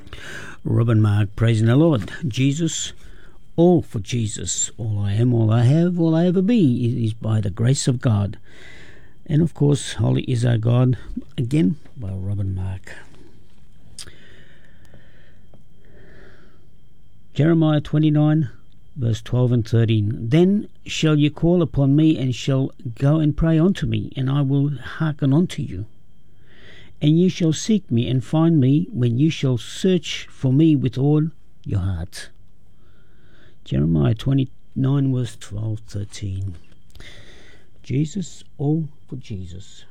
Robin Mark praising the Lord. Jesus, all for Jesus. All I am, all I have, all I ever be is by the grace of God. And of course, Holy is our God, again by Robin Mark. Jeremiah 29, verse 12 and 13. Then shall you call upon me, and shall go and pray unto me, and I will hearken unto you. And you shall seek me and find me, when you shall search for me with all your heart. Jeremiah 29, verse 12, 13. Jesus, all for Jesus.